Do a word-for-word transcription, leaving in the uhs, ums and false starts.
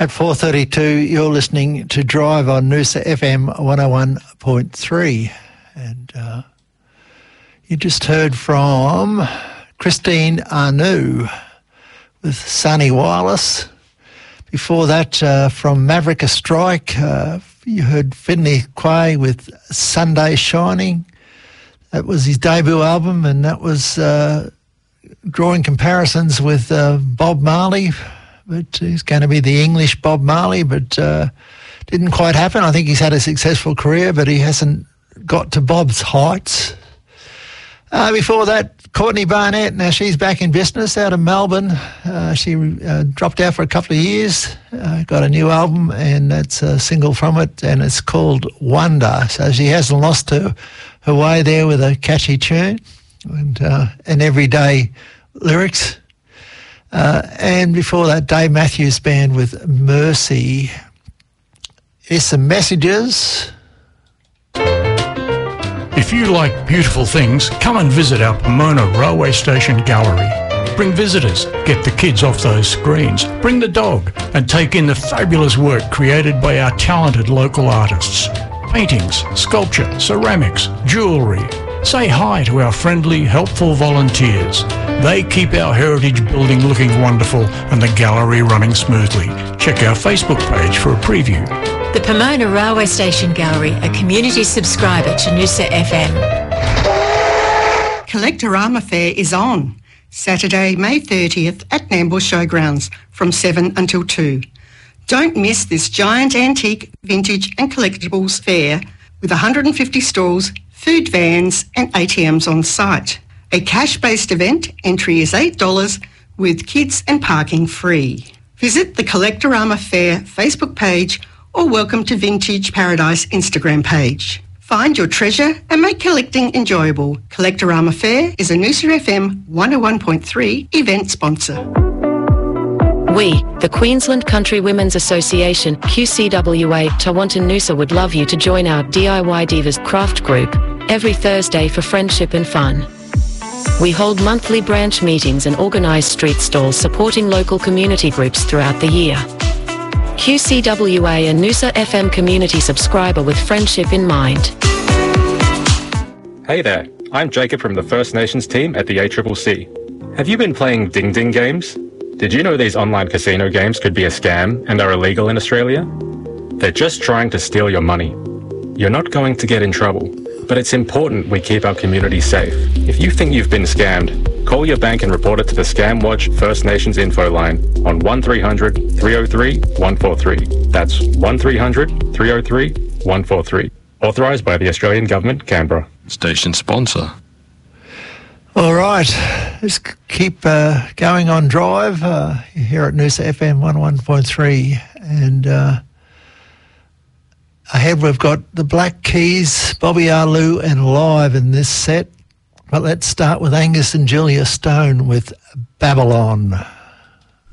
At four thirty-two, you're listening to Drive on Noosa F M one oh one point three. And uh, you just heard from Christine Anu with Sonny Wireless. Before that, uh, from Maverick a Strike, uh, you heard Finley Quay with Sunday Shining. That was his debut album, and that was uh, drawing comparisons with uh, Bob Marley. But he's going to be the English Bob Marley, but uh, didn't quite happen. I think he's had a successful career, but he hasn't got to Bob's heights. Uh, before that, Courtney Barnett. Now she's back in business out of Melbourne. Uh, she uh, dropped out for a couple of years, uh, got a new album, and that's a single from it, and it's called Wonder. So she hasn't lost her, her way there with a catchy tune and, uh, and everyday lyrics. Uh, and before that, Dave Matthews Band with Mercy. Here's some messages. If you like beautiful things, come and visit our Pomona Railway Station Gallery. Bring visitors, get the kids off those screens, bring the dog, and take in the fabulous work created by our talented local artists. Paintings, sculpture, ceramics, jewellery. Say hi to our friendly, helpful volunteers. They keep our heritage building looking wonderful and the gallery running smoothly. Check our Facebook page for a preview. The Pomona Railway Station Gallery, a community subscriber to Noosa F M. Collectorama Fair is on. Saturday, May thirtieth at Nambour Showgrounds from seven until two. Don't miss this giant antique, vintage and collectibles fair with one hundred fifty stalls, food vans and A T Ms on site. A cash-based event, entry is eight dollars with kids and parking free. Visit the Collectorama Fair Facebook page or Welcome to Vintage Paradise Instagram page. Find your treasure and make collecting enjoyable. Collectorama Fair is a Noosa F M one oh one point three event sponsor. We, the Queensland Country Women's Association, Q C W A, Tawantin Noosa would love you to join our D I Y Divas craft group every Thursday for friendship and fun. We hold monthly branch meetings and organise street stalls supporting local community groups throughout the year. Q C W A, a Noosa F M community subscriber with friendship in mind. Hey there, I'm Jacob from the First Nations team at the A C C C. Have you been playing Ding Ding games? Did you know these online casino games could be a scam and are illegal in Australia? They're just trying to steal your money. You're not going to get in trouble, but it's important we keep our community safe. If you think you've been scammed, call your bank and report it to the Scam Watch First Nations info line on one three hundred, three oh three, one four three. That's one three hundred, three oh three, one four three. Authorised by the Australian Government, Canberra. Station sponsor. All right, let's keep uh, going on Drive uh, here at Noosa F M one oh one point three. And uh, ahead we've got the Black Keys, Bobby Arlou and Live in this set. But let's start with Angus and Julia Stone with Babylon.